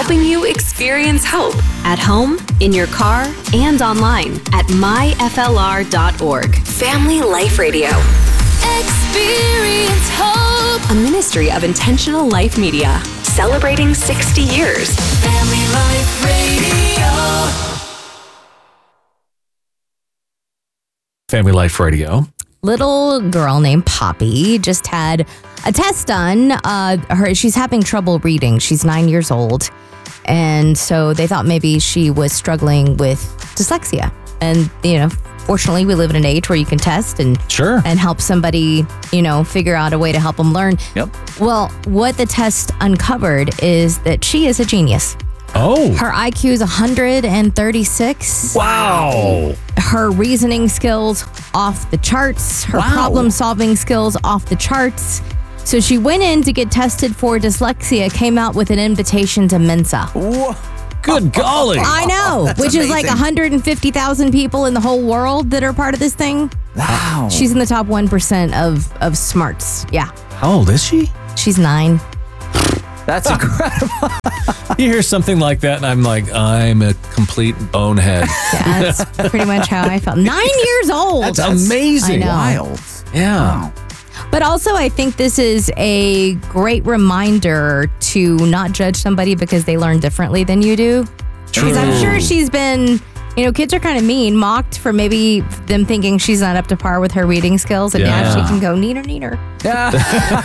helping you experience hope at home, in your car, and online at myflr.org. Family Life Radio. Experience hope. A ministry of Intentional Life Media. Celebrating 60 years. Family Life Radio. Family Life Radio. Little girl named Poppy just had a test done. She's having trouble reading. She's 9 years old. And so they thought maybe she was struggling with dyslexia. And, fortunately, we live in an age where you can test and help somebody, figure out a way to help them learn. Yep. Well, what the test uncovered is that she is a genius. Oh. Her IQ is 136. Wow. Her reasoning skills off the charts. Her problem-solving skills off the charts. So she went in to get tested for dyslexia, came out with an invitation to Mensa. Whoa. Good golly. I know, which amazing. is like 150,000 people in the whole world that are part of this thing. Wow. She's in the top 1% of smarts. Yeah. How old is she? She's 9. That's incredible. You hear something like that, and I'm like, I'm a complete bonehead. Yeah, that's pretty much how I felt. 9 years old. That's amazing. I know. Wild. Yeah. Wow. But also, I think this is a great reminder to not judge somebody because they learn differently than you do. True. Because I'm sure she's been, kids are kind of mean, mocked for maybe them thinking she's not up to par with her reading skills, and now she can go neener. Yeah.